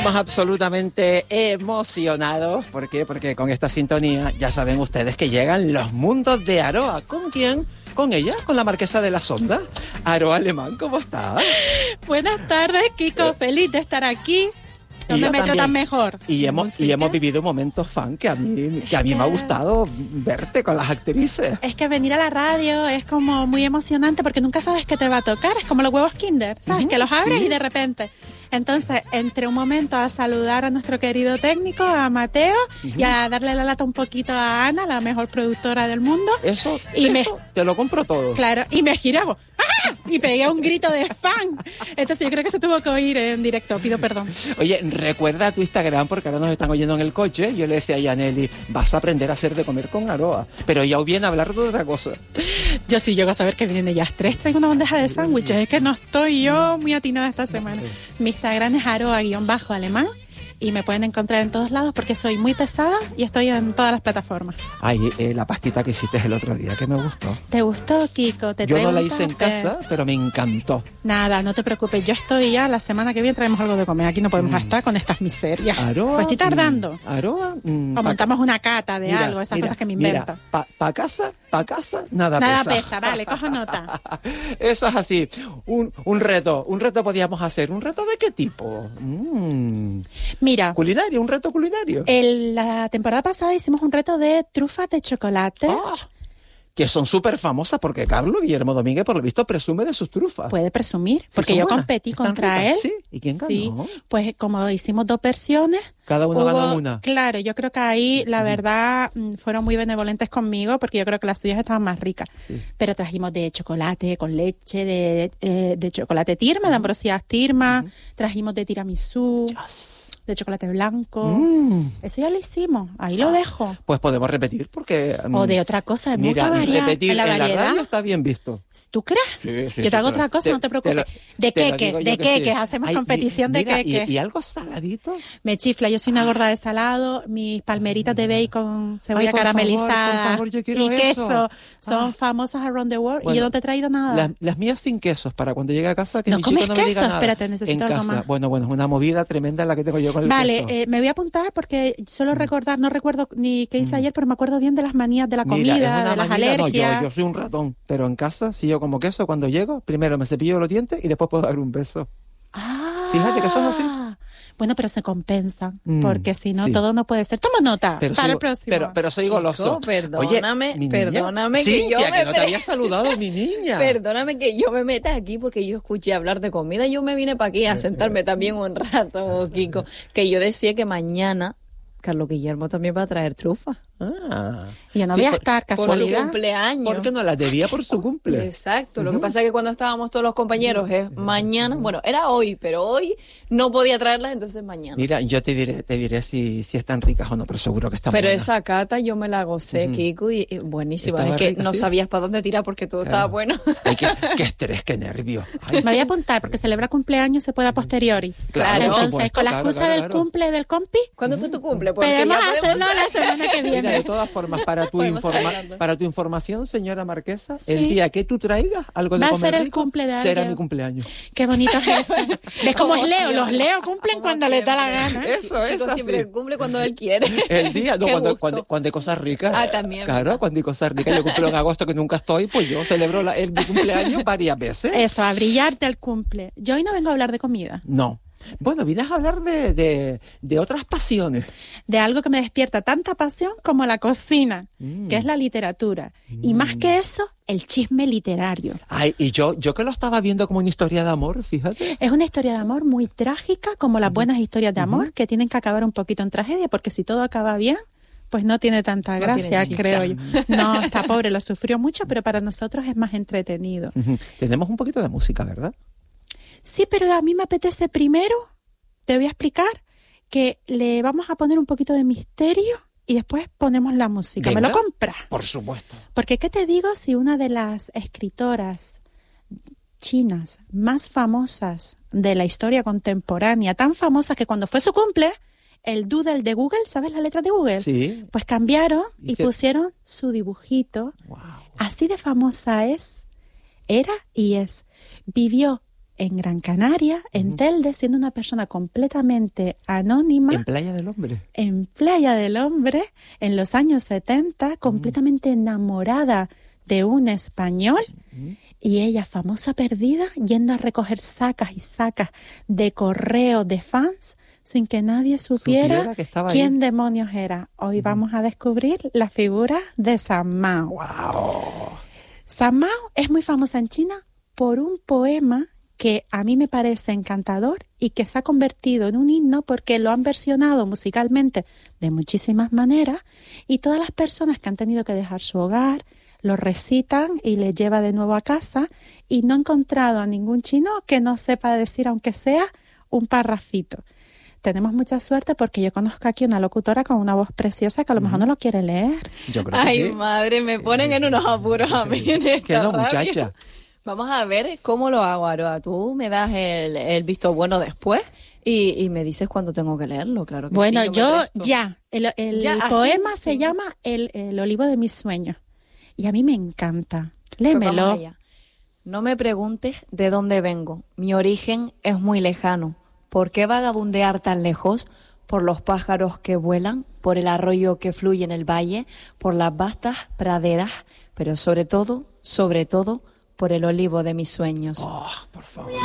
Seguimos absolutamente emocionados. ¿Por qué? Porque con esta sintonía ya saben ustedes que llegan los mundos de Aroa. ¿Con quién? Con ella, con la marquesa de la Sonda. Aroa Alemán, ¿cómo está? Buenas tardes, Kiko. Feliz de estar aquí. ¿Dónde me tratan mejor? Y hemos vivido momentos fan que a mí me ha gustado verte con las actrices. Es que venir a la radio es como muy emocionante porque nunca sabes qué te va a tocar. Es como los huevos Kinder, ¿sabes? Que los abres y de repente. Entonces, entre un momento a saludar a nuestro querido técnico, a Mateo, y a darle la lata un poquito a Ana, la mejor productora del mundo. Eso, te lo compro todo. Claro, y me giraba. ¡Ah! Y pegué un grito de fan. Entonces yo creo que se tuvo que oír en directo, pido perdón. Oye, recuerda tu Instagram porque ahora nos están oyendo en el coche. Yo le decía a Yaneli, vas a aprender a hacer de comer con Aroa. Pero ya os viene a hablar de otra cosa. Yo sí llego a saber que vienen ellas tres, traigo una bandeja de sándwiches. Es que no estoy yo muy atinada esta semana. Mi Instagram es aroa_alemán. Y me pueden encontrar en todos lados porque soy muy pesada y estoy en todas las plataformas. Ay, la pastita que hiciste el otro día, que me gustó. ¿Te gustó, Kiko? Yo no la hice en casa, pero me encantó. Nada, no te preocupes. Yo estoy ya, la semana que viene traemos algo de comer. Aquí no podemos estar con estas miserias. Aroa, pues estoy tardando. Aroa. O montamos una cata de algo, esas cosas que me invento. Pa' casa, nada pesa. Nada pesa, vale, cojo nota. Eso es así. Un reto podíamos hacer. ¿Un reto de qué tipo? Mira, culinario, un reto culinario. La temporada pasada hicimos un reto de trufas de chocolate. Oh, que son súper famosas porque Carlos Guillermo Domínguez, por lo visto, presume de sus trufas. Puede presumir, porque yo competí contra él. ¿Sí? ¿Y quién ganó? Sí, pues como hicimos 2 versiones. Cada uno ganó una. Claro, yo creo que ahí, la verdad, fueron muy benevolentes conmigo porque yo creo que las suyas estaban más ricas. Sí. Pero trajimos de chocolate con leche, de chocolate tirma, de ambrosías tirma, trajimos de tiramisú. De chocolate blanco. Eso ya lo hicimos. Ahí lo dejo. Pues podemos repetir porque... o de otra cosa. Mira, mucha variedad. Repetir en la radio está bien visto. ¿Tú crees? Sí, yo te hago otra cosa, no te preocupes. De queques. Hacemos competición de queques. ¿Y algo saladito? Me chifla. Yo soy una gorda de salado. Mis palmeritas de bacon, cebolla caramelizada por favor, yo quiero y queso son famosas around the world. Bueno, y yo no te he traído nada. Las mías sin quesos para cuando llegue a casa que no mi chico no me diga nada. Espérate, necesito algo más. Bueno, es una movida tremenda la que tengo yo con el queso. Vale, me voy a apuntar porque solo no recuerdo ni qué hice ayer, pero me acuerdo bien de las manías de la comida, de las alergias. No, yo soy un ratón, pero en casa, si yo como queso, cuando llego, primero me cepillo los dientes y después puedo dar un beso. Fíjate que eso es así. Bueno, pero se compensan, porque si no, todo no puede ser. Toma nota para el próximo. Pero soy goloso. Perdóname, perdóname que yo que no te había saludado, mi niña. Perdóname que yo me meta aquí porque yo escuché hablar de comida. Yo me vine para aquí a sentarme también un rato, Kiko. Que yo decía que mañana Carlos Guillermo también va a traer trufa. Y yo no voy a estar, casualidad. Por su cumpleaños. Porque no las debía por su cumple. Exacto. Lo que pasa es que cuando estábamos todos los compañeros es mañana. Bueno, era hoy, pero hoy no podía traerlas, entonces mañana. Mira, yo te diré si están ricas o no, pero seguro que están buenas. Pero esa cata yo me la gocé, Kiko, y buenísima. Estaba es que rica, no sabías para dónde tirar porque todo estaba bueno. Ay, qué estrés, qué nervio. Ay. Me voy a apuntar porque celebrar cumpleaños se puede a posteriori. Claro, entonces, con la excusa del cumple del compi. ¿Cuándo fue tu cumple? Podemos hacerlo la semana que viene. Mira, de todas formas, para tu información, señora Marquesa, el día que tú traigas algo de va comer a ser el rico, cumple de será mi cumpleaños. Qué bonito es eso. ¿Ves cómo es Leo? Los Leo cumplen cuando les da la gana. Eso es así. Siempre cumple cuando él quiere. El día, no, cuando hay cosas ricas. También. Claro, cuando hay cosas ricas. Yo cumplo en agosto que nunca estoy, pues yo celebro mi cumpleaños varias veces. Eso, a brillarte el cumple. Yo hoy no vengo a hablar de comida. No. Bueno, vienes a hablar de otras pasiones. De algo que me despierta tanta pasión como la cocina, que es la literatura. Y más que eso, el chisme literario. Ay, y yo que lo estaba viendo como una historia de amor, fíjate. Es una historia de amor muy trágica, como las buenas historias de amor, que tienen que acabar un poquito en tragedia, porque si todo acaba bien, pues no tiene tanta gracia, creo yo. No, está pobre, lo sufrió mucho, pero para nosotros es más entretenido. Tenemos un poquito de música, ¿verdad? Sí, pero a mí me apetece primero, te voy a explicar, que le vamos a poner un poquito de misterio y después ponemos la música. Venga, ¿me lo compras? Por supuesto. Porque, ¿qué te digo si una de las escritoras chinas más famosas de la historia contemporánea, tan famosa que cuando fue su cumple, el doodle de Google, ¿sabes la letra de Google? Sí. Pues cambiaron y pusieron su dibujito. Wow. Así de famosa era y es. Vivió en Gran Canaria, en Telde, siendo una persona completamente anónima. En Playa del Hombre. En Playa del Hombre, en los años 70, completamente enamorada de un español, y ella, famosa perdida, yendo a recoger sacas y sacas de correo de fans sin que nadie supiera que estaba quién ahí. demonios era. Hoy vamos a descubrir la figura de San Mao. ¡Wow! San Mao es muy famosa en China por un poema que a mí me parece encantador y que se ha convertido en un himno porque lo han versionado musicalmente de muchísimas maneras, y todas las personas que han tenido que dejar su hogar lo recitan y le lleva de nuevo a casa, y no he encontrado a ningún chino que no sepa decir, aunque sea un parrafito. Tenemos mucha suerte porque yo conozco aquí una locutora con una voz preciosa que a lo mejor no lo quiere leer. Yo creo que Ay, sí. madre, me ponen en unos apuros a mí en esta Que no, radio. muchacha. Vamos a ver cómo lo hago, Aroa. Tú me das el visto bueno después y me dices cuándo tengo que leerlo, claro que Bueno, sí. Me yo presto. ya. El Ya, así, poema sí. se llama el olivo de mis sueños. Y a mí me encanta. Pues Léemelo. vamos allá. No me preguntes de dónde vengo. Mi origen es muy lejano. ¿Por qué vagabundear tan lejos? Por los pájaros que vuelan, por el arroyo que fluye en el valle, por las vastas praderas, pero sobre todo, por el olivo de mis sueños. Oh, por favor.